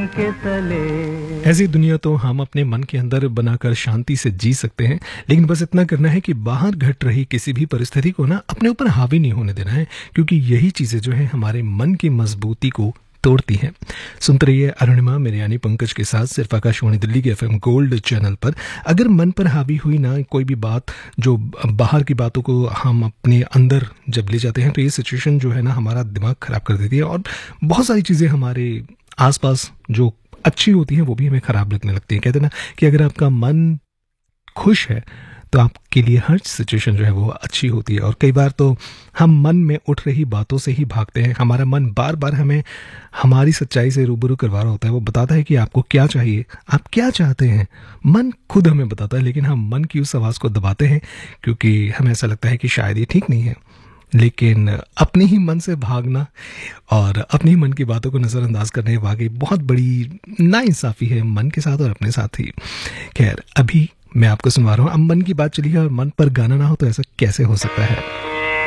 के तले। ऐसी दुनिया तो हम अपने मन के अंदर बनाकर शांति से जी सकते हैं, लेकिन बस इतना करना है कि बाहर घट रही किसी भी परिस्थिति को ना अपने ऊपर हावी नहीं होने देना है, क्योंकि यही चीजें जो है हमारे मन की मजबूती को तोड़ती हैं। सुनते रहिए अरुणिमा मेरे यानी पंकज के साथ सिर्फ आकाशवाणी दिल्ली के एफएम गोल्ड चैनल पर। अगर मन पर हावी हुई ना कोई भी बात, जो बाहर की बातों को हम अपने अंदर जब ले जाते हैं, तो ये सिचुएशन जो है ना हमारा दिमाग खराब कर देती है और बहुत सारी चीजें हमारे आसपास जो अच्छी होती हैं वो भी हमें खराब लगने लगती है। कहते हैं ना कि अगर आपका मन खुश है तो आपके लिए हर सिचुएशन जो है वो अच्छी होती है। और कई बार तो हम मन में उठ रही बातों से ही भागते हैं। हमारा मन बार बार हमें हमारी सच्चाई से रूबरू करवा रहा होता है। वो बताता है कि आपको क्या चाहिए, आप क्या चाहते हैं। मन खुद हमें बताता है, लेकिन हम मन की उस आवाज़ को दबाते हैं क्योंकि हमें ऐसा लगता है कि शायद ये ठीक नहीं है। लेकिन अपने ही मन से भागना और अपने ही मन की बातों को नज़रअंदाज करने वाकई बहुत बड़ी नाइंसाफ़ी है मन के साथ और अपने साथ ही। खैर, अभी मैं आपको सुनवा रहा हूँ। अब मन की बात चली है और मन पर गाना ना हो तो ऐसा कैसे हो सकता है।